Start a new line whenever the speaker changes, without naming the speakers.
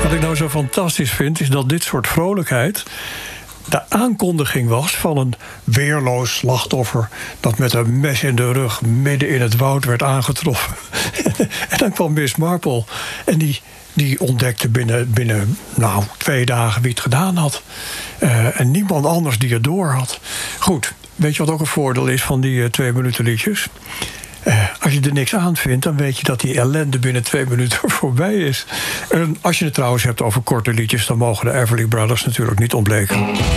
Wat ik nou zo fantastisch vind, is dat dit soort vrolijkheid de aankondiging was van een weerloos slachtoffer dat met een mes in de rug midden in het woud werd aangetroffen. En dan kwam Miss Marple en die ontdekte binnen 2 dagen wie het gedaan had. En niemand anders die het door had. Goed, weet je wat ook een voordeel is van die 2 minuten liedjes? Als je er niks aan vindt, dan weet je dat die ellende binnen 2 minuten voorbij is. En als je het trouwens hebt over korte liedjes, dan mogen de Everly Brothers natuurlijk niet ontbreken.